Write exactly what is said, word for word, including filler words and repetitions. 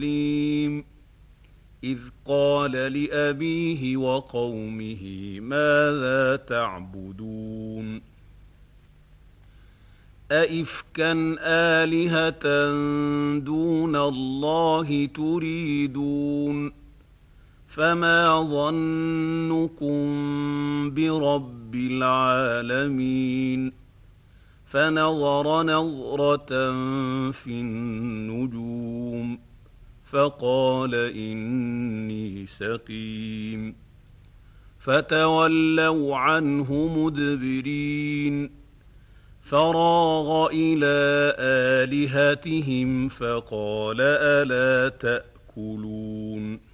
إذ قال لأبيه وقومه ماذا تعبدون أئفكا آلهة دون الله تريدون فما ظنكم برب العالمين فنظر نظرة في النجوم فقال إني سقيم فتولوا عنه مدبرين فراغ إلى آلهتهم فقال ألا تأكلون